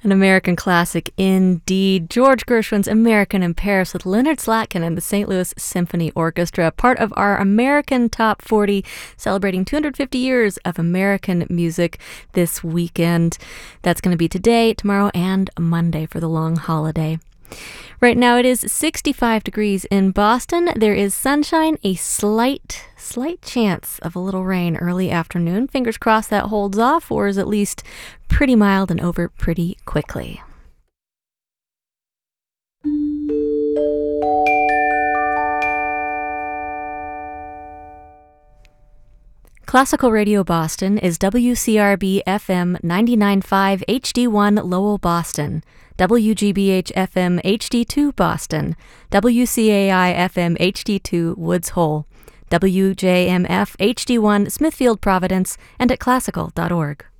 An American classic indeed. George Gershwin's American in Paris with Leonard Slatkin and the St. Louis Symphony Orchestra, part of our American Top 40, celebrating 250 years of American music this weekend. That's going to be today, tomorrow, and Monday for the long holiday. Right now it is 65 degrees in Boston. There is sunshine, a slight chance of a little rain early afternoon. Fingers crossed that holds off or is at least pretty mild and over pretty quickly. Classical Radio Boston is WCRB FM 99.5 HD1 Lowell, Boston, WGBH FM HD2 Boston, WCAI FM HD2 Woods Hole, WJMF HD1 Smithfield, Providence, and at classical.org.